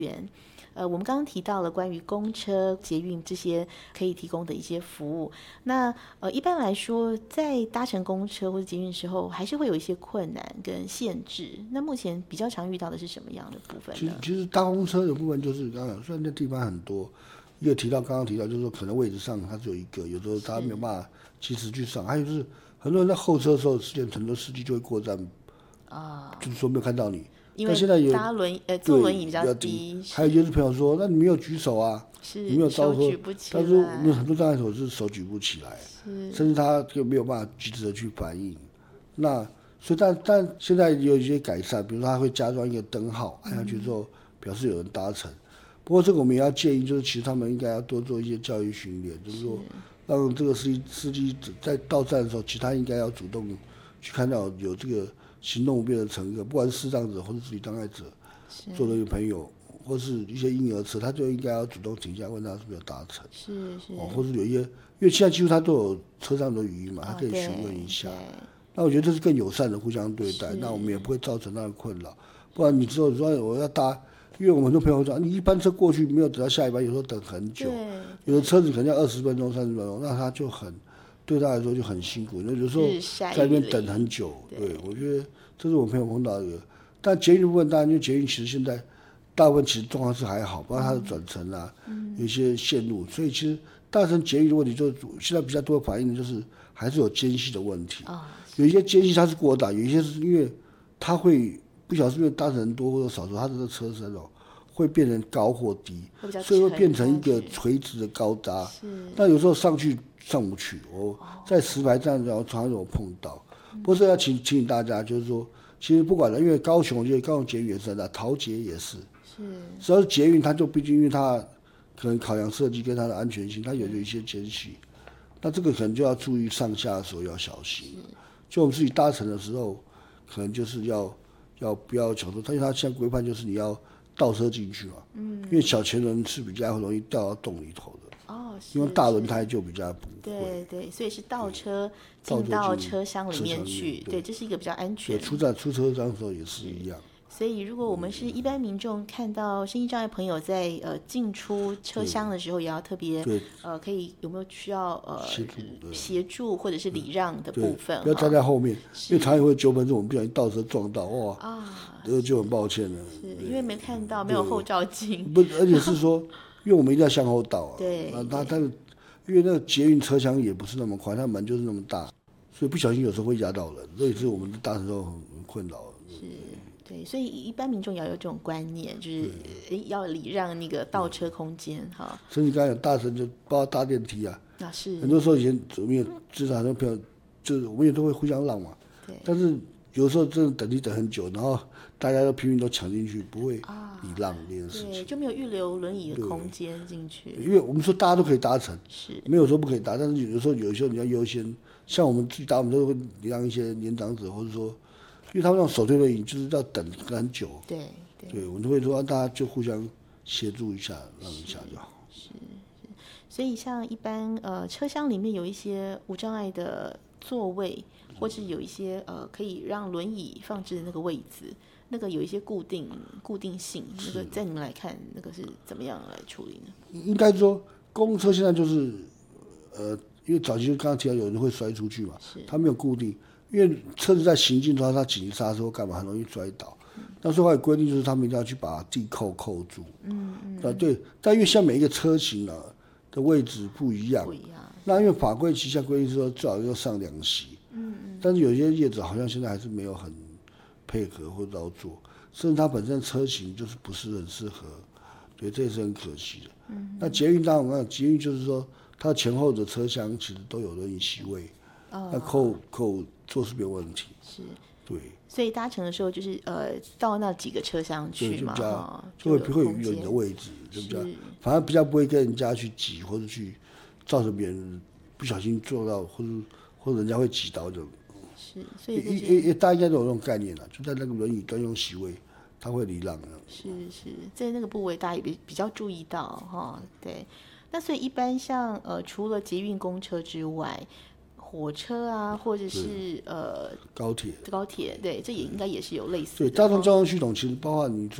我们刚刚提到了关于公车、捷运这些可以提供的一些服务。那一般来说，在搭乘公车或者捷运的时候，还是会有一些困难跟限制。那目前比较常遇到的是什么样的部分呢？ 其实搭公车的部分就是刚刚虽然那地方很多，也提到刚刚提到，就是说可能位置上它只有一个，有时候大家没有办法及时去上。还有就是很多人在候车的时候，很多司机就会过站就是说没有看到你。 因为但现在有坐轮椅比较低， 还有就是朋友说，那你没有举手啊，你没有招说，他说那很多障碍手是手举不起来，甚至他就没有办法及时的去反应。那所以但现在有一些改善，比如说他会加装一个灯号，按下去之后表示有人搭乘。不过这个我们也要建议，就是其实他们应该要多做一些教育训练，就是说让这个司机在到站的时候，其实他应该要主动去看到有这个行动不便的乘客，不管是视障者或者肢体障碍者，坐轮椅朋友，或是一些婴儿车，他就应该要主动停下问他是不是有搭乘，或者有一些，因为现在几乎他都有车上的语音嘛，他可以询问一下。那我觉得这是更友善的互相对待，那我们也不会造成他的困扰。不然你之后说我要搭，因为我们很多朋友说，你一班车过去没有等到下一班，有时候等很久，有的车子可能要20分钟、30分钟，那他就对他来说就很辛苦，有时候在那边等很久。对，我觉得这是我朋友碰到的。但捷运部分，当然因为捷运其实现在大部分其实状况是还好，包括它的转乘啊，有一些线路，所以其实大乘捷运的问题就是现在比较多的反映的就是还是有间隙的问题。有一些间隙它是过大，有一些是因为它会不晓得是因为搭乘人多或者少，它的车身会变成高或低，所以会变成一个垂直的高搭。那有时候上不去，我在石牌站然后常常有碰到。不过这要提醒大家，就是说，其实不管了，因为高雄，我觉得高雄捷运也是的，桃捷也是。只要是捷运，它就毕竟因为它可能考量设计跟它的安全性，它有一些间隙，那这个可能就要注意上下的时候要小心。就我们自己搭乘的时候，可能就是要不要抢说，因为它现在规范就是你要倒车进去嘛，因为小前轮是比较容易掉到洞里头的。因为大轮胎就比较不会。 对，所以是倒车进到车厢里面去，对，这是一个比较安全。 出车厢的时候也是一样。 所以如果我们是一般民众看到身心障碍朋友在进出车厢的时候，也要特别可以有没有需要协助或者是礼让的部分， 不要站在后面，因为常常会纠纷，是我们不小心倒车撞到，就很抱歉了。 是因为没看到，没有后照镜， 不，而且是说。因为我们一定要向后倒对， 因为那个捷运车厢也不是那么宽，它门就是那么大，所以不小心有时候会压到人，所以是我们搭乘时候很困扰。 对，所以一般民众也要有这种观念，就是要礼让那个倒车空间哈。 甚至刚才有大乘就包括搭电梯啊， 是很多时候以前我们也至少很多朋友就是我们也都会互相让嘛， 对， 但是有时候真的等梯等很久，然后大家都拼命都抢进去，不会礼让这件事情， 对，就没有预留轮椅的空间进去。 因为我们说大家都可以搭乘， 是没有说不可以搭，但是有时候你要优先，像我们自己搭，我们都会礼让一些年长者，或者说，因为他们那种手推轮椅就是要等很久， 对， 我们都会说大家就互相协助一下，让一下就好。 所以像一般车厢里面有一些无障碍的座位，或是有一些可以让轮椅放置的那个位置，那个有一些固定性，那个在你们来看，那个是怎么样来处理呢？ 应该说，公车现在就是因为早期就刚刚提到有人会摔出去嘛，它没有固定，因为车子在行进中，它紧急刹车或干嘛很容易摔倒。那所以规定就是他们一定要去把地扣住。对，但因为现在每一个车型的位置不一样，那因为法规旗下规定是说最好要上2席，但是有些业者好像现在还是没有很配合或照做，甚至它本身车型就是不是很适合，对，这也是很可惜的。那捷运当然我看捷运就是说它前后的车厢其实都有轮椅席位，那扣坐是没有问题。 是， 对。 所以搭乘的时候就是到那几个车厢去嘛， 就会有你的位置，就比较反而比较不会跟人家去挤或者去造成别人不小心坐到或者人家会挤到的。 是，所以大家应该都有这种概念了，就在那个轮椅专用席位，他会礼让的。 是，在那个部位大家也比较注意到哈，对。那所以一般像除了捷运公车之外，火车啊，或者是高铁， 对，这也应该也是有类似的。 对，大众交通系统其实包括你说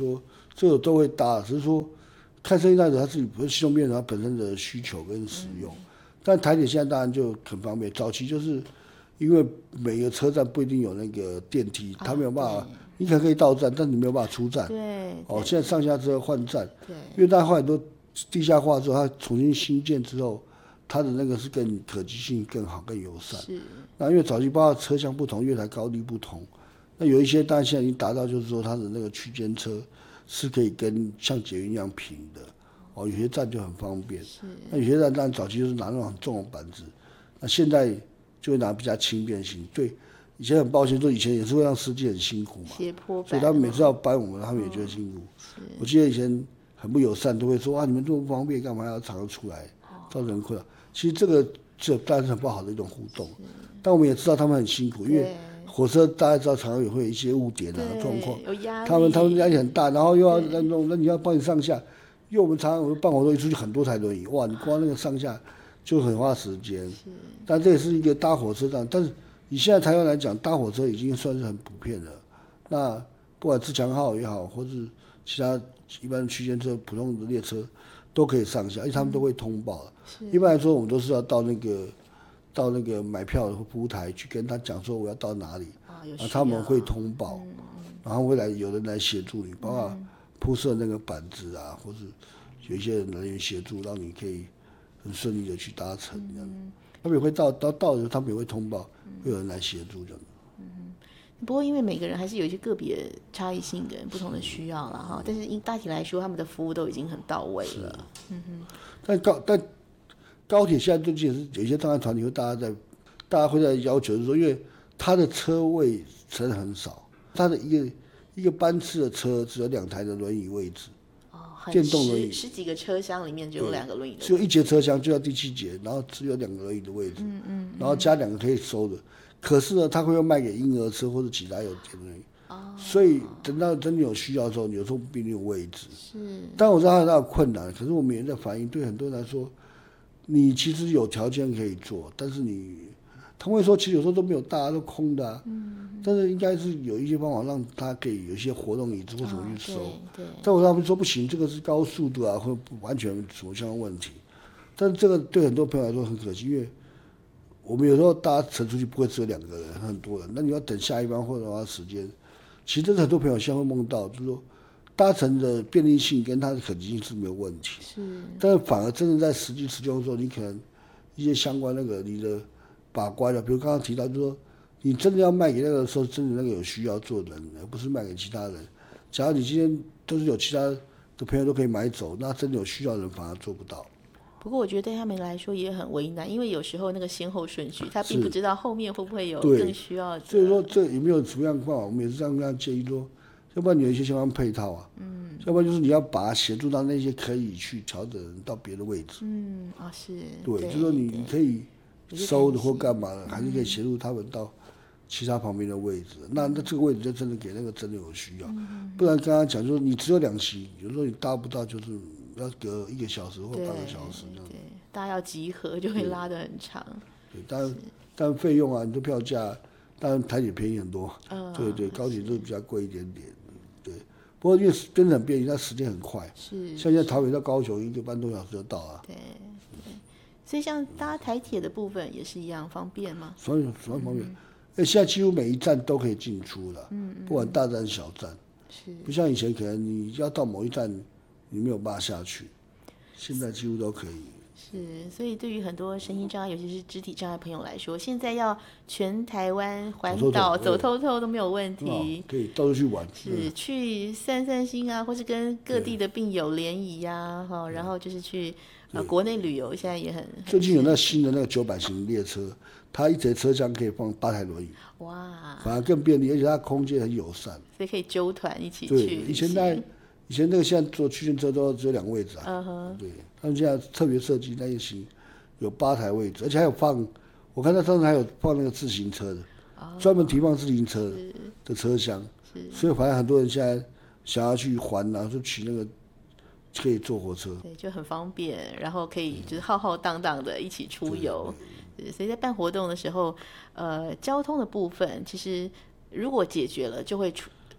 这个都会搭，只是说看生意大者他自己不是系统变成他本身的需求跟使用。但台铁现在当然就很方便，早期就是因为每个车站不一定有那个电梯，他没有办法，你可能可以到站，但你没有办法出站。 对。 现在上下车换站。 对。 因为它后来都地下化之后，它重新新建之后，它的那个是更可及性更好、更友善。 是。 那因为早期包括车厢不同，月台高低不同，那有一些当然现在已经达到，就是说它的那个区间车是可以跟像捷运一样平的。有些站就很方便。那有些站当然早期就是拿那种很重的板子，那现在就会拿比较轻便型。对，以前很抱歉说以前也是会让司机很辛苦嘛， 斜坡板， 所以他们每次要搬我们，他们也觉得辛苦。我记得以前很不友善，都会说你们这么不方便，干嘛要常常出来，造成困扰。其实这当然是很不好的一种互动，但我们也知道他们很辛苦，因为火车大家知道常常也会有一些误点状况，他们压力很大，然后又要那你要帮你上下。因为我们常常办活动一出去很多台轮椅，哇，你光那个上下就很花时间。但这也是一个搭火车站，但是以现在台湾来讲，搭火车已经算是很普遍了。那不管自强号也好，或是其他一般的区间车、普通的列车都可以上下，而且他们都会通报的。一般来说，我们都是要到那个买票的服务台去跟他讲说我要到哪里，他们会通报，然后有人来协助你，包括铺设那个板子啊，或是有一些人员协助，让你可以很顺利的去达成这样。他们也会到的时候，他们也会通报，会有人来协助这样。 不过因为每个人还是有一些个别差异性跟不同的需要啦哈，但是大体来说，他们的服务都已经很到位了。 但高铁现在最近也是有一些障碍团体大家会在要求，就是说，因为它的车位真的很少，它的一个班次的车只有2台的轮椅位置，电动轮椅十几个车厢里面就有2个轮椅的位置， 只有1节车厢就要第7节，然后只有2个轮椅的位置，然后加2个可以收的。可是呢，他会要卖给婴儿车或者其他有电轮椅，所以等到真的有需要的时候，有时候不一定有位置。但我知道它有困难，可是我们也在反映，对很多人来说，你其实有条件可以做，但是他们会说，其实有时候都没有，大家都空的啊。但是应该是有一些方法让他可以有一些活动椅子或什么去收。但他们说不行，这个是高速度啊，或完全什么相关问题。但是这个对很多朋友来说很可惜，因为我们有时候搭乘出去不会只有2个人，很多人，那你要等下一班或者花时间。其实这是很多朋友现在会梦到，就是说搭乘的便利性跟它的可及性是没有问题，但是反而真的在实际使用的时候，你可能一些相关你的把关比如刚刚提到，就是说你真的要卖给那个时候，真的那个有需要做的人，而不是卖给其他人。假如你今天都是有其他的朋友都可以买走，那真的有需要的人反而做不到。 不过我觉得对他们来说也很为难，因为有时候那个先后顺序，他并不知道后面会不会有更需要的。 所以说这有没有什么样的方法？我们也是这样建议说，要不然你有一些相关配套啊，要不然就是你要把它协助到那些可以去调整人到别的位置。 是。 对，就是说你可以收的或干嘛的，还是可以协助他们到其他旁边的位置。那这个位置就真的给那个真的有需要，不然刚刚讲就是你只有2席，有时候你搭不到，就是要隔1个小时或半个小时这样。 对，大家要集合就会拉得很长。 对，但费用啊，你的票价，当然台铁便宜很多。对，高铁就比较贵一点点。对，不过因为真的很便宜，它时间很快。像现在台北到高雄1个半多小时就到了。 对。所以像搭台铁的部分也是一样方便吗？ 所以方便。现在几乎每一站都可以进出了，不管大站小站。不像以前可能你要到某一站，你没有办法下去，现在几乎都可以。 所以对于很多身心障碍，尤其是肢体障碍朋友来说，现在要全台湾环岛走透透都没有问题， 可以到处去玩， 去散散心啊，或是跟各地的病友联谊呀，然后就是去国内旅游，现在也很最近有那新的那个900型列车，它一节车厢可以放8台轮椅， 哇， 反而更便利，而且它空间很友善， 所以可以揪团一起去。 对，以前那个现在坐区间车都只有2位置啊，对，他们现在特别设计那一型有8台位置，而且还有我看到上次还有放那个自行车的，专门提放自行车的车厢，所以反正很多人现在想要去环就骑那个可以坐火车， 对，就很方便，然后可以就是浩浩荡荡的一起出游。所以在办活动的时候，交通的部分其实如果解决了，就会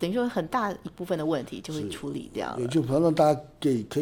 等于说很大一部分的问题就会处理掉了。 也就让大家可以